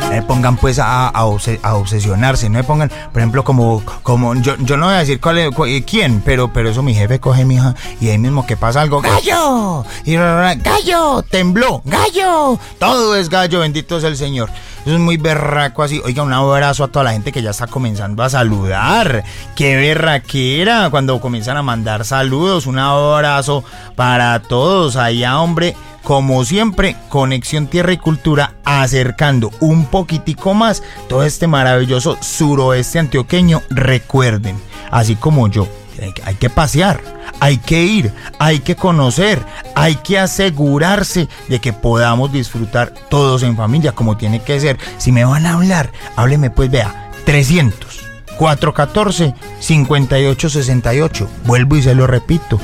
pongan pues a obsesionarse, no me pongan, por ejemplo, como yo no voy a decir quién, pero eso mi jefe coge mi hija y ahí mismo que pasa algo, ¡gallo! Y ¡gallo! ¡Tembló! ¡Gallo! Todo es gallo, bendito sea el Señor. Eso es muy berraco así. Oiga, un abrazo a toda la gente que ya está comenzando a saludar. ¡Qué berraquera! Cuando comienzan a mandar saludos, un abrazo para todos allá, hombre. Como siempre, Conexión Tierra y Cultura, acercando un poquitico más todo este maravilloso suroeste antioqueño. Recuerden, así como yo, hay que pasear, hay que ir, hay que conocer, hay que asegurarse de que podamos disfrutar todos en familia como tiene que ser. Si me van a hablar, hábleme pues, vea, 300-414-5868. Vuelvo y se lo repito,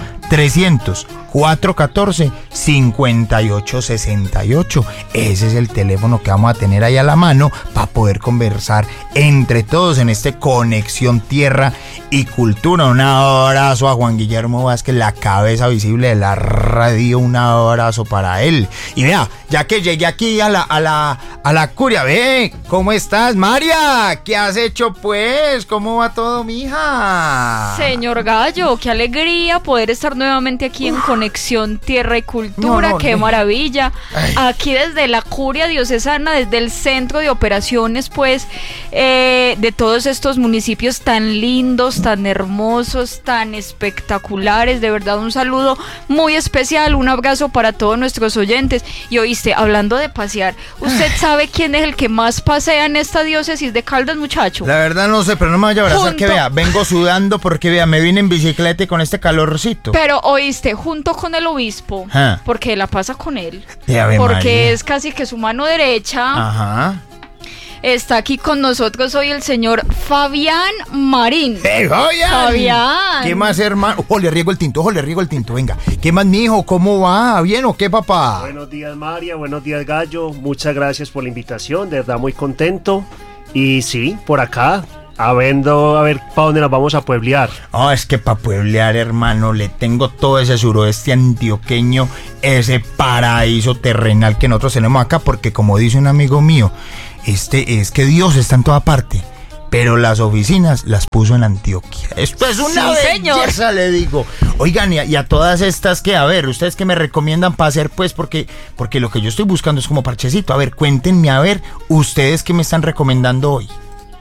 300-414-5868. Ese es el teléfono que vamos a tener ahí a la mano para poder conversar entre todos en este Conexión Tierra y Cultura. Un abrazo a Juan Guillermo Vázquez, la cabeza visible de la radio. Un abrazo para él. Y vea, ya que llegué aquí a la curia, ve, ¿cómo estás, María? ¿Qué has hecho pues? ¿Cómo va todo, mija? Señor Gallo, qué alegría poder estar nuevamente aquí en Conexión Tierra y Cultura. Qué maravilla. Aquí desde la curia diocesana, desde el centro de operaciones pues de todos estos municipios tan lindos, tan hermosos, tan espectaculares. De verdad, un saludo muy especial, un abrazo para todos nuestros oyentes. Y oíste, hablando de pasear, ¿usted sabe quién es el que más pasea en esta diócesis de Caldas, muchacho? La verdad no sé, pero no me vaya a abrazar, que vea, vengo sudando porque vea, me vine en bicicleta y con este calorcito. Pero oíste, junto con el obispo, porque la pasa con él, porque María es casi que su mano derecha. Ajá. Está aquí con nosotros hoy el señor Fabián Marín. Fabián. ¿Qué más, hermano? Ojo, le riego el tinto, venga. ¿Qué más, mijo? ¿Cómo va? ¿Bien o qué, papá? Buenos días, María, buenos días, Gallo. Muchas gracias por la invitación, de verdad muy contento. Y sí, por acá, a ver para dónde nos vamos a pueblear. Es que para pueblear, hermano, le tengo todo ese suroeste antioqueño, ese paraíso terrenal que nosotros tenemos acá, porque como dice un amigo mío, es que Dios está en toda parte, pero las oficinas las puso en Antioquia. Esto es una belleza, le digo. Oigan, y a todas estas que, a ver, ustedes que me recomiendan para hacer, pues, porque lo que yo estoy buscando es como parchecito. A ver, cuéntenme, a ver, ustedes que me están recomendando hoy.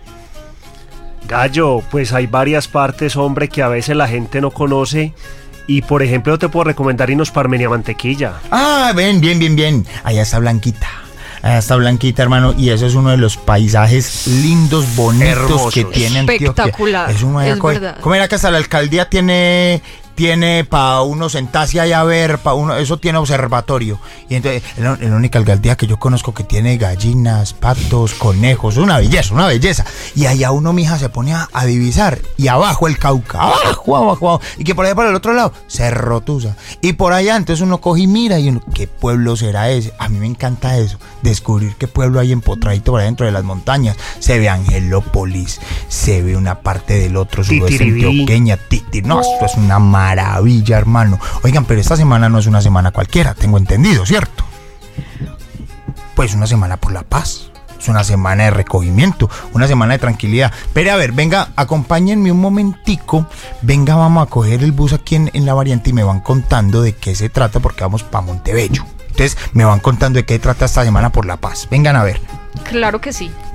Gallo, pues hay varias partes, hombre, que a veces la gente no conoce. Y por ejemplo, te puedo recomendar irnos para Armenia Mantequilla. Bien. Allá está Blanquita, hermano, y eso es uno de los paisajes lindos, bonitos, hermosos, que tiene Antioquia. Espectacular, es verdad. ¿Cómo era que hasta la alcaldía tiene para uno sentarse ahí a ver, eso tiene observatorio? Y entonces, es la única alcaldía que yo conozco que tiene gallinas, patos, conejos, una belleza. Y allá uno, mija, se pone a divisar, y abajo el Cauca, abajo, y que por allá por el otro lado, Cerro Tusa, y por allá, entonces uno coge y mira, y uno, ¿qué pueblo será ese? A mí me encanta eso, descubrir qué pueblo hay empotradito por adentro de las montañas. Se ve Angelópolis, se ve una parte del otro sudoeste antioqueña, no, esto es una maravilla, hermano. Oigan, pero esta semana no es una semana cualquiera, tengo entendido, ¿cierto? Pues una semana por la paz, es una semana de recogimiento, una semana de tranquilidad. Pero a ver, venga, acompáñenme un momentico, venga, vamos a coger el bus aquí en la variante y me van contando de qué se trata, porque vamos para Montebello. Entonces me van contando de qué trata esta semana por la paz. Vengan a ver. Claro que sí.